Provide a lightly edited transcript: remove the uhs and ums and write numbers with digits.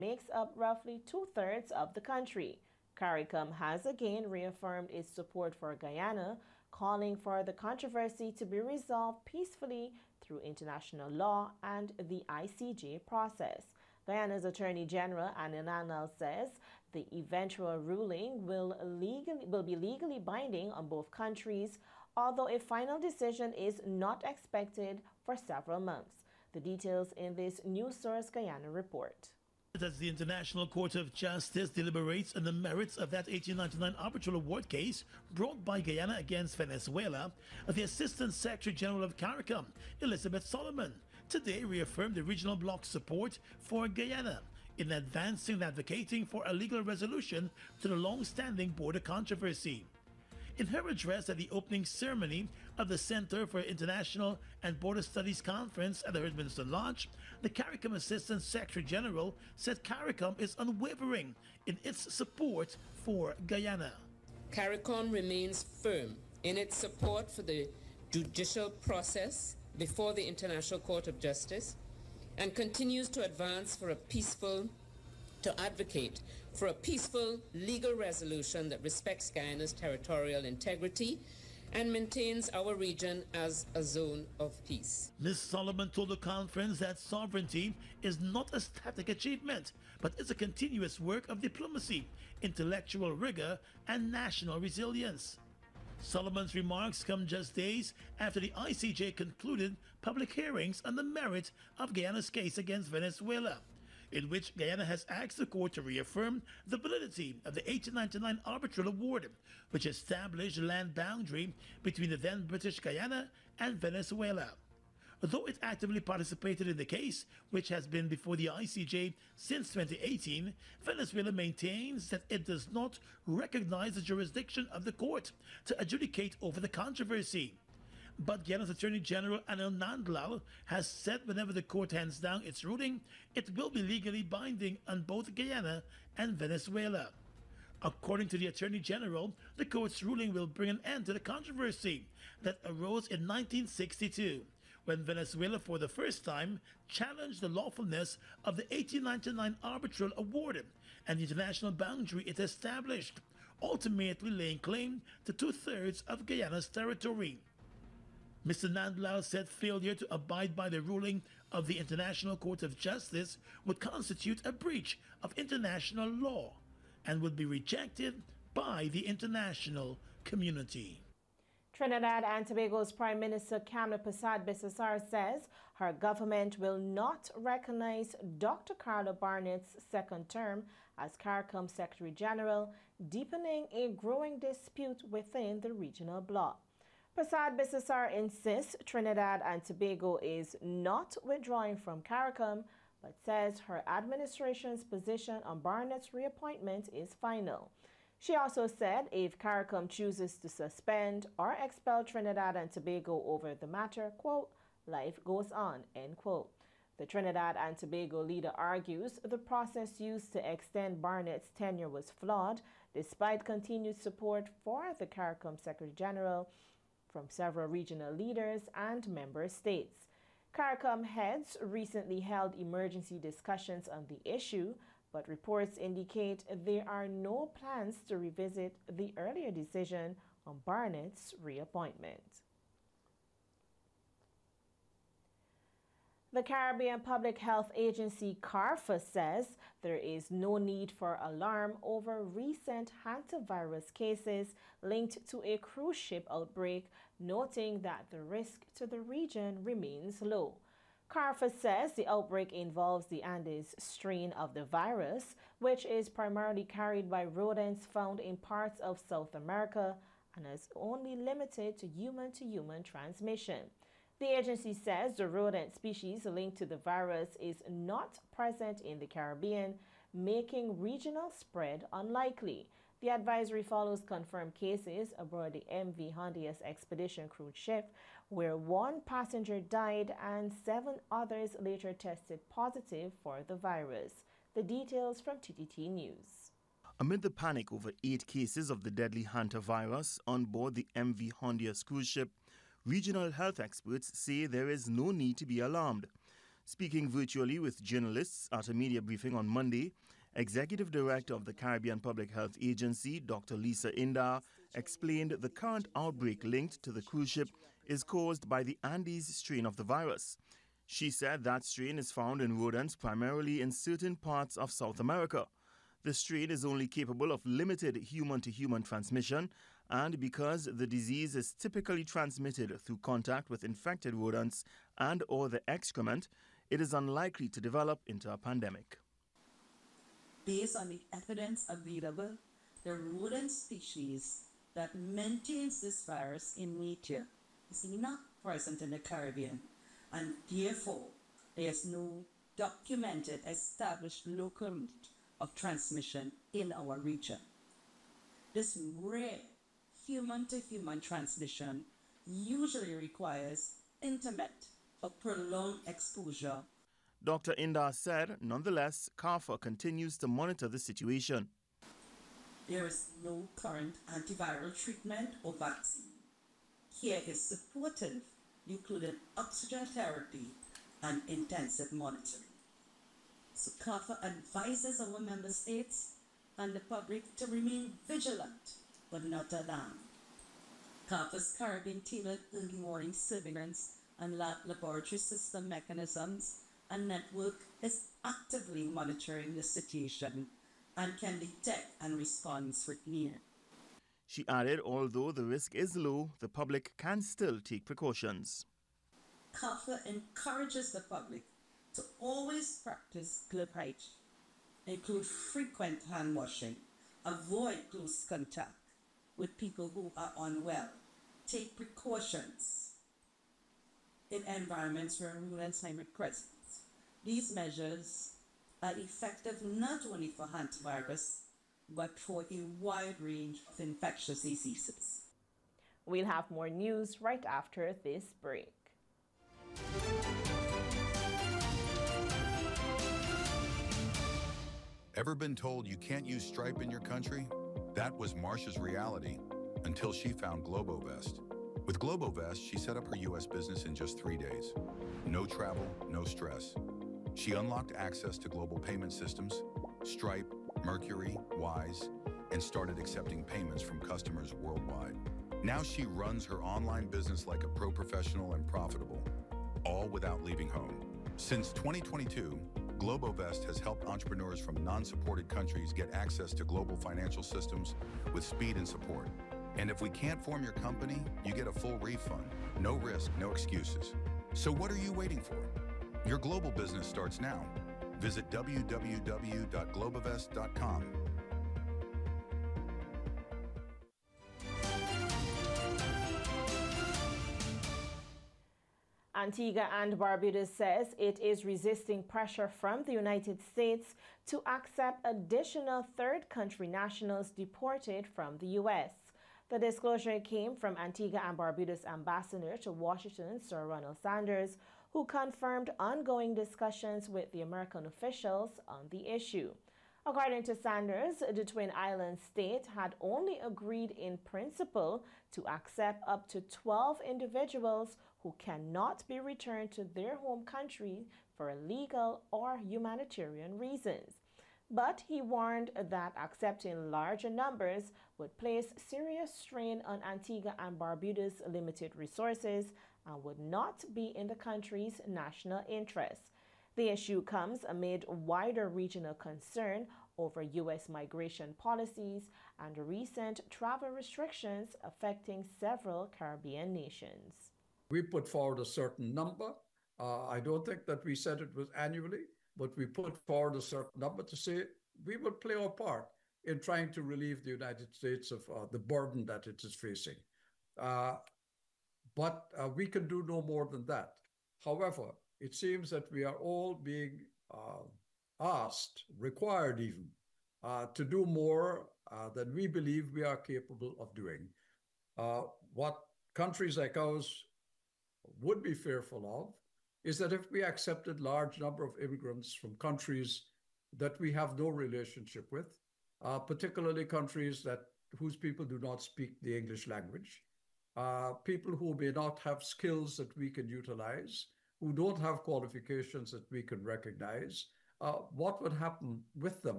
makes up roughly two-thirds of the country. CARICOM has again reaffirmed its support for Guyana, calling for the controversy to be resolved peacefully through international law and the ICJ process. Guyana's Attorney General Anil Nandlall says the eventual ruling will be legally binding on both countries, although a final decision is not expected for several months. The details in this News Source Guyana report. As the International Court of Justice deliberates on the merits of that 1899 arbitral award case brought by Guyana against Venezuela, the Assistant Secretary General of CARICOM, Elizabeth Solomon, today reaffirmed the regional bloc's support for Guyana in advancing and advocating for a legal resolution to the long-standing border controversy. In her address at the opening ceremony of the Center for International and Border Studies Conference at the Herdsminston Lodge, the CARICOM Assistant Secretary General said CARICOM is unwavering in its support for Guyana. CARICOM remains firm in its support for the judicial process before the International Court of Justice and continues to advocate for a peaceful legal resolution that respects Guyana's territorial integrity and maintains our region as a zone of peace. Ms. Solomon told the conference that sovereignty is not a static achievement, but is a continuous work of diplomacy, intellectual rigor, and national resilience. Solomon's remarks come just days after the ICJ concluded public hearings on the merit of Guyana's case against Venezuela, in which Guyana has asked the court to reaffirm the validity of the 1899 arbitral award, which established a land boundary between the then British Guyana and Venezuela. Though it actively participated in the case, which has been before the ICJ since 2018, Venezuela maintains that it does not recognize the jurisdiction of the court to adjudicate over the controversy. But Guyana's Attorney General Anil Nandlall has said whenever the court hands down its ruling, it will be legally binding on both Guyana and Venezuela. According to the Attorney General, the court's ruling will bring an end to the controversy that arose in 1962, when Venezuela for the first time challenged the lawfulness of the 1899 arbitral award and the international boundary it established, ultimately laying claim to two-thirds of Guyana's territory. Mr. Nandlall said failure to abide by the ruling of the International Court of Justice would constitute a breach of international law and would be rejected by the international community. Trinidad and Tobago's Prime Minister Kamla Persad-Bissessar says her government will not recognize Dr. Carla Barnett's second term as CARICOM Secretary General, deepening a growing dispute within the regional bloc. Persad-Bissessar insists Trinidad and Tobago is not withdrawing from CARICOM, but says her administration's position on Barnett's reappointment is final. She also said if CARICOM chooses to suspend or expel Trinidad and Tobago over the matter, quote, life goes on, end quote. The Trinidad and Tobago leader argues the process used to extend Barnett's tenure was flawed, despite continued support for the CARICOM Secretary General from several regional leaders and member states. CARICOM heads recently held emergency discussions on the issue, but reports indicate there are no plans to revisit the earlier decision on Barnett's reappointment. The Caribbean Public Health Agency, CARPHA, says there is no need for alarm over recent hantavirus cases linked to a cruise ship outbreak, noting that the risk to the region remains low. CARPHA says the outbreak involves the Andes strain of the virus, which is primarily carried by rodents found in parts of South America and is only limited to human-to-human transmission. The agency says the rodent species linked to the virus is not present in the Caribbean, making regional spread unlikely. The advisory follows confirmed cases aboard the MV Hondias expedition cruise ship, where one passenger died and 7 others later tested positive for the virus. The details from TTT News. Amid the panic over 8 cases of the deadly hantavirus on board the MV Hondias cruise ship, regional health experts say there is no need to be alarmed. Speaking virtually with journalists at a media briefing on Monday, Executive Director of the Caribbean Public Health Agency, Dr. Lisa Indar, explained the current outbreak linked to the cruise ship is caused by the Andes strain of the virus. She said that strain is found in rodents primarily in certain parts of South America. The strain is only capable of limited human-to-human transmission, and because the disease is typically transmitted through contact with infected rodents and or the excrement, it is unlikely to develop into a pandemic. Based on the evidence available, the rodent species that maintains this virus in nature is not present in the Caribbean, and therefore there is no documented established local route of transmission in our region. This rare human-to-human transmission usually requires intimate or prolonged exposure. Dr. Indar said, nonetheless, CARPHA continues to monitor the situation. There is no current antiviral treatment or vaccine. Care is supportive, including oxygen therapy and intensive monitoring. So CARPHA advises our member states and the public to remain vigilant but not alarmed. CARPHA's Caribbean tailored early warning surveillance and laboratory system mechanisms and network is actively monitoring the situation and can detect and respond swiftly. She added, although the risk is low, the public can still take precautions. CARPHA encourages the public to always practice glove hygiene, include frequent hand washing, avoid close contact with people who are unwell, take precautions in environments where rodents may be present. These measures are effective not only for hantavirus, but for a wide range of infectious diseases. We'll have more news right after this break. Ever been told you can't use Stripe in your country? That was Marsha's reality until she found Globovest. With Globovest, she set up her U.S. business in just 3 days. No travel, no stress. She unlocked access to global payment systems, Stripe, Mercury, Wise, and started accepting payments from customers worldwide. Now she runs her online business like a pro professional and profitable, all without leaving home. Since 2022, Globovest has helped entrepreneurs from non-supported countries get access to global financial systems with speed and support. And if we can't form your company, you get a full refund. No risk, no excuses. So what are you waiting for? Your global business starts now. Visit www.globovest.com. Antigua and Barbuda says it is resisting pressure from the United States to accept additional third country nationals deported from the U.S. The disclosure came from Antigua and Barbuda's ambassador to Washington, Sir Ronald Sanders, who confirmed ongoing discussions with the American officials on the issue. According to Sanders, the Twin Islands state had only agreed in principle to accept up to 12 individuals who cannot be returned to their home country for legal or humanitarian reasons. But he warned that accepting larger numbers would place serious strain on Antigua and Barbuda's limited resources and would not be in the country's national interest. The issue comes amid wider regional concern over U.S. migration policies and recent travel restrictions affecting several Caribbean nations. We put forward a certain number. I don't think that we said it was annually, but we put forward a certain number to say we will play our part in trying to relieve the United States of the burden that it is facing. But we can do no more than that. However, it seems that we are all being asked, required even, to do more than we believe we are capable of doing. What countries like ours would be fearful of is that if we accepted large number of immigrants from countries that we have no relationship with, particularly countries whose people do not speak the English language, people who may not have skills that we can utilize, who don't have qualifications that we can recognize, what would happen with them?